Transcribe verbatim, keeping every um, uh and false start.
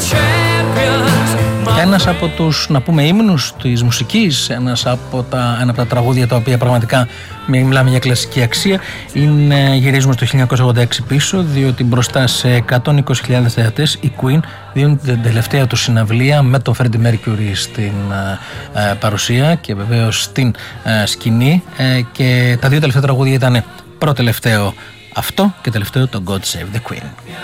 Ένας από τους, να πούμε, ύμνους της μουσικής, ένας από τα, ένα από τα τραγούδια τα οποία πραγματικά μιλάμε για κλασική αξία, είναι, γυρίζουμε στο χίλια εννιακόσια ογδόντα έξι πίσω, διότι μπροστά σε εκατόν είκοσι χιλιάδες θεατές οι Queen δίνουν την τελευταία του συναυλία με τον Freddie Mercury στην ε, παρουσία και βεβαίως στην ε, σκηνή, ε, και τα δύο τελευταία τραγούδια ήταν πρώτο τελευταίο αυτό και τελευταίο το God Save the Queen.